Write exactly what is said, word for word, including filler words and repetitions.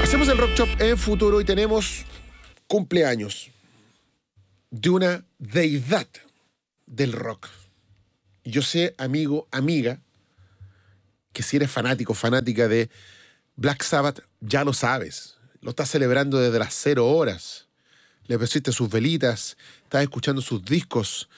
Hacemos el Rock Shop en futuro y tenemos cumpleaños de una deidad del rock. Y yo sé, amigo, amiga, que si eres fanático, fanática de Black Sabbath, ya lo sabes. Lo estás celebrando desde las cero horas. Le pusiste sus velitas, estás escuchando sus discos,